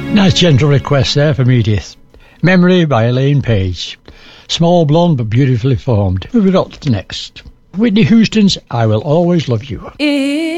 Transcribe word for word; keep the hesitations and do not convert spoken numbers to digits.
Nice gentle request there from Edith. Memory by Elaine Page. Small, blonde, but beautifully formed. Who we got next? Whitney Houston's I Will Always Love You.